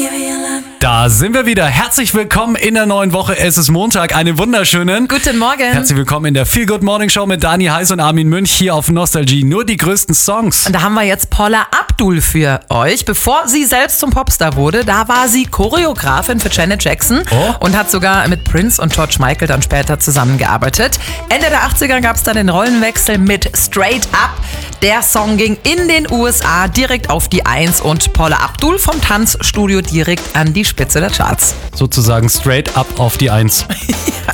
Da sind wir wieder. Herzlich willkommen in der neuen Woche. Es ist Montag. Einen wunderschönen Guten Morgen. Herzlich willkommen in der Feel Good Morning Show mit Dani Heiß und Armin Münch hier auf Nostalgie. Nur die größten Songs. Und da haben wir jetzt Paula Abdul für euch. Bevor sie selbst zum Popstar wurde, da war sie Choreografin für Janet Jackson und hat sogar mit Prince und George Michael dann später zusammengearbeitet. Ende der 80er gab es dann den Rollenwechsel mit Straight Up. Der Song ging in den USA direkt auf die 1 und Paula Abdul vom Tanzstudio direkt an die Spitze der Charts. Sozusagen straight up auf die 1. Ja,